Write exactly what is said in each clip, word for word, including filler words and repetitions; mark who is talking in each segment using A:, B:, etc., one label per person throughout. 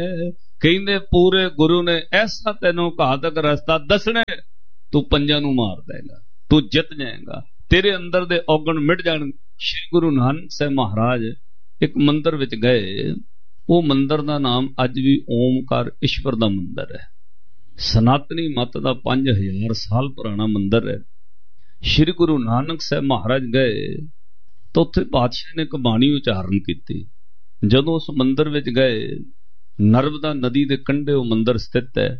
A: ਕਹਿੰਦੇ ਪੂਰੇ ਗੁਰੂ ਨੇ ਐਸਾ ਤੈਨੂੰ ਘਾਤਕ ਰਸਤਾ ਦੱਸਣਾ, ਤੂੰ ਪੰਜਾਂ ਨੂੰ ਮਾਰ ਦੇਗਾ, ਤੂੰ ਜਿੱਤ ਜਾਏਗਾ, ਤੇਰੇ ਅੰਦਰ ਦੇ ਔਗਣ ਮਿਟ ਜਾਣਗੇ। ਸ਼੍ਰੀ ਗੁਰੂ ਨਾਨਕ ਸਾਹਿਬ ਮਹਾਰਾਜ ਇੱਕ ਮੰਦਰ ਵਿੱਚ ਗਏ। ਉਹ ਮੰਦਰ ਦਾ ਨਾਮ ਅੱਜ ਵੀ ਓਮਕਾਰ ਈਸ਼ਵਰ ਦਾ ਮੰਦਰ ਹੈ। ਸਨਾਤਨੀ ਮਤ ਦਾ ਪੰਜ ਹਜ਼ਾਰ ਸਾਲ ਪੁਰਾਣਾ ਮੰਦਰ ਹੈ। ਸ਼੍ਰੀ ਗੁਰੂ ਨਾਨਕ ਸਾਹਿਬ ਮਹਾਰਾਜ ਗਏ ਤਾਂ ਉੱਥੇ ਪਾਤਸ਼ਾਹ ਨੇ ਇੱਕ ਬਾਣੀ ਉਚਾਰਨ ਕੀਤੀ। ਜਦੋਂ ਉਸ ਮੰਦਰ ਵਿੱਚ ਗਏ, ਨਰਮਦਾ ਨਦੀ ਦੇ ਕੰਢੇ ਉਹ ਮੰਦਰ ਸਥਿਤ ਹੈ।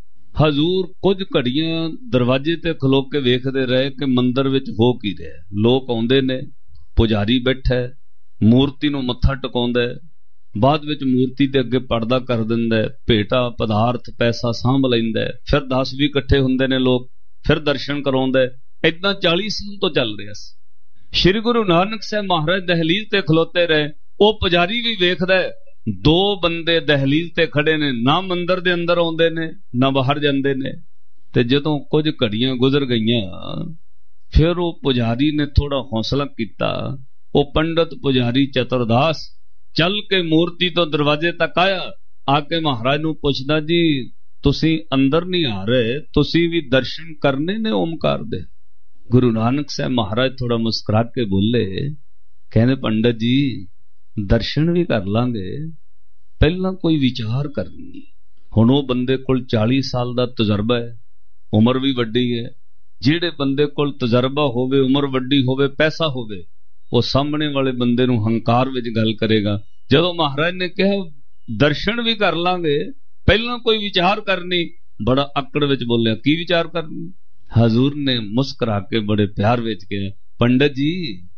A: ਹਜ਼ੂਰ ਕੁਝ ਘੜੀਆਂ ਦਰਵਾਜ਼ੇ ਤੇ ਖਲੋ ਕੇ ਵੇਖਦੇ ਰਹੇ ਕਿ ਮੰਦਰ ਵਿੱਚ ਹੋ ਕੀ ਰਿਹਾ। ਲੋਕ ਆਉਂਦੇ ਨੇ, ਪੁਜਾਰੀ ਬੈਠਾ, ਮੂਰਤੀ ਨੂੰ ਮੱਥਾ ਟਿਕਾਉਂਦਾ, ਬਾਅਦ ਵਿੱਚ ਮੂਰਤੀ ਦੇ ਅੱਗੇ ਪਰਦਾ ਕਰ ਦਿੰਦਾ, ਭੇਟਾ ਪਦਾਰਥ ਪੈਸਾ ਸਾਂਭ ਲੈਂਦਾ, ਫਿਰ ਦਸ ਵੀ ਇਕੱਠੇ ਹੁੰਦੇ ਨੇ ਲੋਕ, ਫਿਰ ਦਰਸ਼ਨ ਕਰਾਉਂਦਾ। ਏਦਾਂ ਚਾਲੀ ਸਾਲ ਤੋਂ ਚੱਲ ਰਿਹਾ ਸੀ। ਸ਼੍ਰੀ ਗੁਰੂ ਨਾਨਕ ਸਾਹਿਬ ਮਹਾਰਾਜ ਦਹਲੀਜ਼ ਤੇ ਖਲੋਤੇ ਰਹੇ। ਉਹ ਪੁਜਾਰੀ ਵੀ ਵੇਖਦਾ, ਦੋ ਬੰਦੇ ਦਹਲੀਜ਼ ਤੇ ਖੜੇ ਨੇ, ਨਾ ਮੰਦਰ ਦੇ ਅੰਦਰ ਆਉਂਦੇ ਨੇ ਨਾ ਬਾਹਰ ਜਾਂਦੇ ਨੇ। ਤੇ ਜਦੋਂ ਕੁਝ ਘੜੀਆਂ ਗੁਜ਼ਰ ਗਈਆਂ, ਫਿਰ ਉਹ ਪੁਜਾਰੀ ਨੇ ਥੋੜਾ ਹੌਸਲਾ ਕੀਤਾ। ਉਹ ਪੰਡਤ ਪੁਜਾਰੀ ਚਤੁਰਦਾਸ ਚੱਲ ਕੇ ਮੂਰਤੀ ਤੋਂ ਦਰਵਾਜ਼ੇ ਤੱਕ ਆਇਆ। ਆ ਕੇ ਮਹਾਰਾਜ ਨੂੰ ਪੁੱਛਦਾ, ਜੀ ਤੁਸੀਂ ਅੰਦਰ ਨਹੀਂ ਆ ਰਹੇ, ਤੁਸੀਂ ਵੀ ਦਰਸ਼ਨ ਕਰਨੇ ਨੇ ਓਮਕਾਰ ਦੇ। ਗੁਰੂ ਨਾਨਕ ਸਾਹਿਬ ਮਹਾਰਾਜ ਥੋੜਾ ਮੁਸਕਰਾ ਕੇ ਬੋਲੇ, ਕਹਿੰਦੇ ਪੰਡਤ ਜੀ ਦਰਸ਼ਨ ਵੀ ਕਰ ਲਾਂਗੇ, ਪਹਿਲਾਂ ਕੋਈ ਵਿਚਾਰ ਕਰਨੀ। ਹੁਣ ਉਹ ਬੰਦੇ ਕੋਲ ਚਾਲੀ ਸਾਲ ਦਾ ਤਜਰਬਾ ਹੈ, ਉਮਰ ਵੀ ਵੱਡੀ ਹੈ। ਜਿਹੜੇ ਬੰਦੇ ਕੋਲ ਤਜਰਬਾ ਹੋਵੇ, ਉਮਰ ਵੱਡੀ ਹੋਵੇ, ਪੈਸਾ ਹੋਵੇ, ਉਹ ਸਾਹਮਣੇ ਵਾਲੇ ਬੰਦੇ ਨੂੰ ਹੰਕਾਰ ਵਿੱਚ ਗੱਲ ਕਰੇਗਾ। ਜਦੋਂ ਮਹਾਰਾਜ ਨੇ ਕਿਹਾ ਦਰਸ਼ਨ ਵੀ ਕਰ ਲਾਂਗੇ, ਪਹਿਲਾਂ ਕੋਈ ਵਿਚਾਰ ਕਰਨੀ, ਬੜਾ ਆਕੜ ਵਿੱਚ ਬੋਲਿਆ, ਕੀ ਵਿਚਾਰ ਕਰਨੀ? ਹਜ਼ੂਰ ਨੇ ਮੁਸਕਰਾ ਕੇ ਬੜੇ ਪਿਆਰ ਵਿੱਚ ਕਿਹਾ, ਪੰਡਤ ਜੀ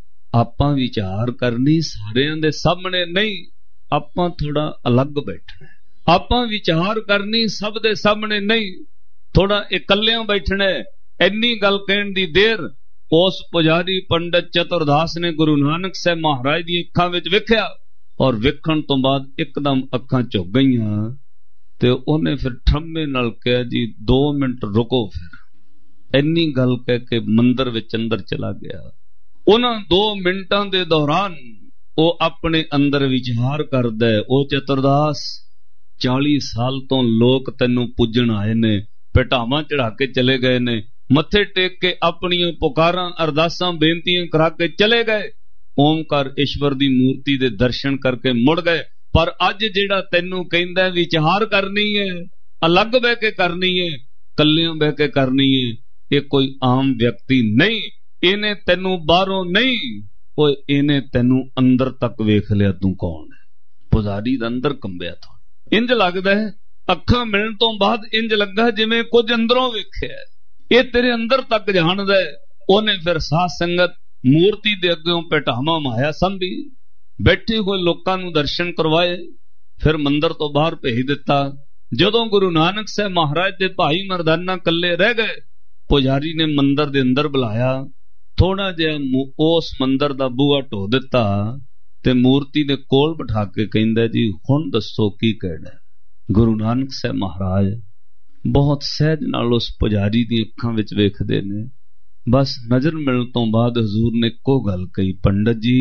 A: ਆਪਾਂ ਵਿਚਾਰ ਕਰਨੀ ਸਾਰਿਆਂ ਦੇ ਸਾਹਮਣੇ ਨਹੀਂ, ਆਪਾਂ ਥੋੜਾ ਅਲੱਗ ਬੈਠਣਾ। ਆਪਾਂ ਵਿਚਾਰ ਕਰਨੀ ਸਭ ਦੇ ਸਾਹਮਣੇ ਨਹੀਂ, ਥੋੜਾ ਇਕੱਲਿਆਂ ਬੈਠਣਾ। ਇੰਨੀ ਗੱਲ ਕਹਿਣ ਦੀ ਦੇਰ ਉਸ ਪੁਜਾਰੀ ਪੰਡਤ ਚਤੁਰਦਾਸ ਨੇ ਗੁਰੂ ਨਾਨਕ ਸਾਹਿਬ ਮਹਾਰਾਜ ਦੀ ਅੱਖਾਂ ਵਿੱਚ ਵੇਖਿਆ, ਔਰ ਵੇਖਣ ਤੋਂ ਬਾਅਦ ਇੱਕਦਮ ਅੱਖਾਂ ਝੁਕ ਗਈਆਂ। ਤੇ ਉਹਨੇ ਫਿਰ ਠੰਮੇ ਨਾਲ ਕਿਹਾ, ਜੀ ਦੋ ਮਿੰਟ ਰੁਕੋ। ਫਿਰ ਇੰਨੀ ਗੱਲ ਕਹਿ ਕੇ ਮੰਦਰ ਵਿੱਚ ਅੰਦਰ ਚਲਾ ਗਿਆ। ਉਹਨਾਂ ਦੋ ਮਿੰਟਾਂ ਦੇ ਦੌਰਾਨ ਉਹ ਆਪਣੇ ਅੰਦਰ ਵਿਚਾਰ ਕਰਦਾ, ਉਹ ਚਤੁਰਦਾਸ ਚਾਲੀ ਸਾਲ ਤੋਂ ਲੋਕ ਤੈਨੂੰ ਪੂਜਣ ਆਏ ਨੇ, ਭੇਟਾਵਾਂ ਚੜਾ ਕੇ ਚਲੇ ਗਏ ਨੇ, ਮੱਥੇ ਟੇਕ ਕੇ ਆਪਣੀਆਂ ਪੁਕਾਰਾਂ ਅਰਦਾਸਾਂ ਬੇਨਤੀਆਂ ਕਰਾ ਕੇ ਚਲੇ ਗਏ, ਓਮਕਾਰ ਈਸ਼ਵਰ ਦੀ ਮੂਰਤੀ ਦੇ ਦਰਸ਼ਨ ਕਰਕੇ ਮੁੜ ਗਏ। ਪਰ ਅੱਜ ਜਿਹੜਾ ਤੈਨੂੰ ਕਹਿੰਦਾ ਵਿਚਾਰ ਕਰਨੀ ਹੈ, ਅਲੱਗ ਬਹਿ ਕੇ ਕਰਨੀ ਹੈ, ਕੱਲਿਆਂ ਬਹਿ ਕੇ ਕਰਨੀ ਹੈ, ਇਹ ਕੋਈ ਆਮ ਵਿਅਕਤੀ ਨਹੀਂ। ਇਹਨੇ ਤੈਨੂੰ ਬਾਹਰੋਂ ਨਹੀਂ, ਓਏ ਇਹਨੇ ਤੈਨੂੰ ਅੰਦਰ ਤੱਕ ਵੇਖ ਲਿਆ, ਤੂੰ ਕੌਣ ਹੈ। ਪੁਜਾਰੀ ਦਾ ਅੰਦਰ ਕੰਬਿਆ ਥੋੜਾ, ਇੰਜ ਲੱਗਦਾ ਹੈ ਅੱਖਾਂ ਮਿਲਣ ਤੋਂ ਬਾਅਦ ਇੰਜ ਲੱਗਾ ਜਿਵੇਂ ਕੁਝ ਅੰਦਰੋਂ ਵੇਖਿਆ। ਇਹ ਤੇਰੇ ਅੰਦਰ ਤੱਕ ਜਾਣਦਾ। ਉਹਨੇ ਫਿਰ ਸਾਧ ਸੰਗਤ ਮੂਰਤੀ ਦੇ ਅੱਗੇੋਂ ਭੇਟਾਵਾਂ ਮਾਇਆ ਸੰਭੀ, ਬੈਠੇ ਹੋਏ ਲੋਕਾਂ ਨੂੰ ਦਰਸ਼ਨ ਕਰਵਾਏ, ਫਿਰ ਮੰਦਰ ਤੋਂ ਬਾਹਰ ਭੇਜ ਦਿੱਤਾ। ਜਦੋਂ ਗੁਰੂ ਨਾਨਕ ਸਾਹਿਬ ਮਹਾਰਾਜ ਦੇ ਭਾਈ ਮਰਦਾਨਾ ਇਕੱਲੇ ਰਹਿ ਗਏ, ਪੁਜਾਰੀ ਨੇ ਮੰਦਰ ਦੇ ਅੰਦਰ ਬੁਲਾਇਆ, ਥੋੜਾ ਜਿਹਾ ਉਸ ਮੰਦਰ ਦਾ ਬੂਹਾ ਢੋ ਦਿੱਤਾ ਤੇ ਮੂਰਤੀ ਦੇ ਕੋਲ ਬਿਠਾ ਕੇ ਕਹਿੰਦਾ, ਜੀ ਹੁਣ ਦੱਸੋ ਕੀ ਕਹਿਣਾ। ਗੁਰੂ ਨਾਨਕ ਸਾਹਿਬ ਮਹਾਰਾਜ ਬਹੁਤ ਸਹਿਜ ਨਾਲ ਉਸ ਪੁਜਾਰੀ ਦੀਆਂ ਅੱਖਾਂ ਵਿੱਚ ਵੇਖਦੇ ਨੇ। ਬਸ ਨਜ਼ਰ ਮਿਲਣ ਤੋਂ ਬਾਅਦ ਹਜ਼ੂਰ ਨੇ ਇੱਕੋ ਗੱਲ ਕਹੀ, ਪੰਡਤ ਜੀ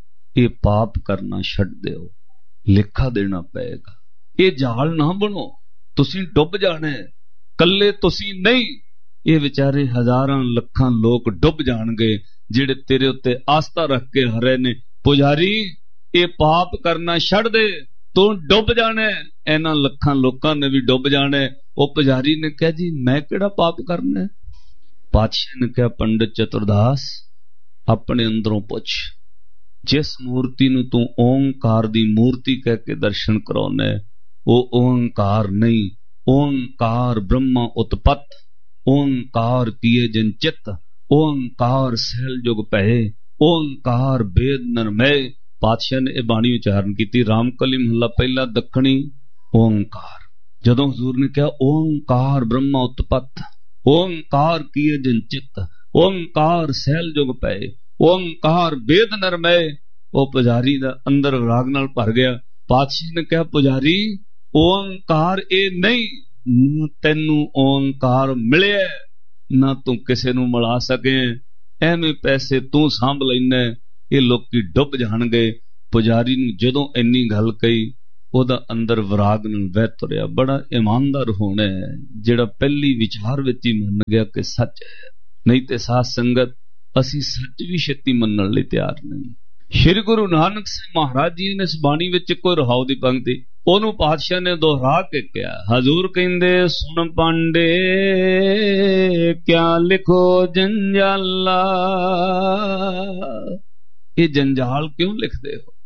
A: ਇਹ ਪਾਪ ਕਰਨਾ ਛੱਡ ਦਿਓ, ਲੇਖਾ ਦੇਣਾ ਪਏਗਾ। ਇਹ ਜਾਲ ਨਾ ਬਣੋ, ਤੁਸੀਂ ਡੁੱਬ ਜਾਣਾ। ਕੱਲੇ ਤੁਸੀਂ ਨਹੀਂ, ਇਹ ਵਿਚਾਰੇ ਹਜ਼ਾਰਾਂ ਲੱਖਾਂ ਲੋਕ ਡੁੱਬ ਜਾਣਗੇ ਜਿਹੜੇ ਤੇਰੇ ਉੱਤੇ ਆਸਥਾ ਰੱਖ ਕੇ ਆ ਰਹੇ ਨੇ। ਪੁਜਾਰੀ ਇਹ ਪਾਪ ਕਰਨਾ ਛੱਡ ਦੇ, ਤੂੰ ਡੁੱਬ ਜਾਣਾ। ਇਹਨਾਂ ਲੱਖਾਂ ਲੋਕਾਂ ਨੇ ਵੀ ਡੁੱਬ ਜਾਣਾ। ਉਹ ਪੁਜਾਰੀ ਨੇ ਕਿਹਾ, ਜੀ ਮੈਂ ਕਿਹੜਾ ਪਾਪ ਕਰਨਾ? ਪਾਤਸ਼ਾਹ ਨੇ ਕਿਹਾ, ਪੰਡਤ ਚਤੁਰਦਾਸ ਆਪਣੇ ਅੰਦਰੋਂ ਪੁੱਛ, ਜਿਸ ਮੂਰਤੀ ਨੂੰ ਤੂੰ ਓਂਕਾਰ ਦੀ ਮੂਰਤੀ ਕਹਿ ਕੇ ਦਰਸ਼ਨ ਕਰਾਉਣਾ, ਉਹ ਓਂਕਾਰ ਨਹੀਂ। ਓਂਕਾਰ ਬ੍ਰਹਮਾ ਉਤਪਤ, ਓਂਕਾਰ ਕੀਏ ਜਨ ਚਿਤ, ਓਂਕਾਰ ਸਹਿਲ ਜੁਗ ਭਏ, ਓਂਕਾਰ ਬੇਦ ਨਰਮੈ। ਪਾਤਸ਼ਾਹ ਨੇ ਇਹ ਬਾਣੀ ਉਚਾਰਨ ਕੀਤੀ। ਰਾਮਕਲੀ ਮਹੱਲਾ ਪਹਿਲਾ ਦੱਖਣੀ ਓਂਕਾਰ। ਜਦੋਂ ਹਜ਼ੂਰ ਨੇ ਕਿਹਾ ਓਂਕਾਰ ਬ੍ਰਹਮਾ ਉਤਪਤ, ਓਂਕਾਰ ਕੀਏ ਜਨ ਚਿਤ, ਓਂਕਾਰ ਸਹਿਲ ਜੁਗ ਪਏ, ਓਂਕਾਰ ਬੇਦ ਨਰਮੈ, ਉਹ ਪੁਜਾਰੀ ਦਾ ਅੰਦਰ ਰਾਗ ਨਾਲ ਭਰ ਗਿਆ। ਪਾਤਸ਼ਾਹ ਨੇ ਕਿਹਾ, ਪੁਜਾਰੀ ਓਂਕਾਰ ਇਹ ਨਹੀਂ, ਤੈਨੂੰ ਓਂਕਾਰ ਮਿਲਿਆ ਨਾ ਤੂੰ ਕਿਸੇ ਨੂੰ ਮਿਲਾ ਸਕੇ, ਐਵੇਂ ਪੈਸੇ ਤੂੰ ਸਾਂਭ ਲੈਣਾ, ਇਹ ਲੋਕੀ ਡੁੱਬ ਜਾਣਗੇ। ਪੁਜਾਰੀ ਨੂੰ ਜਦੋਂ ਇੰਨੀ ਗੱਲ ਕਹੀ, ਉਹਦਾ ਅੰਦਰ ਵਿਰਾਗ ਨਾਲ ਵਹਿ ਤੁਰਿਆ। ਬੜਾ ਇਮਾਨਦਾਰ ਹੋਣਾ ਹੈ ਜਿਹੜਾ ਪਹਿਲੀ ਵਿਚਾਰ ਵਿੱਚ ਹੀ ਮੰਨ ਗਿਆ ਕਿ ਸੱਚ ਹੈ। ਨਹੀਂ ਤੇ ਸਾਧ ਸੰਗਤ ਅਸੀਂ ਸੱਚ ਵੀ ਛੇਤੀ ਮੰਨਣ ਲਈ ਤਿਆਰ ਨਹੀਂ। ਸ਼੍ਰੀ ਗੁਰੂ ਨਾਨਕ ਸਾਹਿਬ ਮਹਾਰਾਜ ਜੀ ਨੇ ਇਸ ਬਾਣੀ ਵਿੱਚ ਕੋਈ ਰਹਾਉ ਦੀ ਪੰਕਤੀ ਉਹਨੂੰ ਪਾਤਸ਼ਾਹ ਨੇ ਦੁਹਰਾ ਕੇ ਕਿਹਾ। ਹਜ਼ੂਰ ਕਹਿੰਦੇ ਸੁਣ ਪਾਂਡੇ ਕਿਆ ਲਿਖੋ ਜੰਜਾਲਾ, ਇਹ ਜੰਜਾਲ ਕਿਉਂ ਲਿਖਦੇ ਹੋ?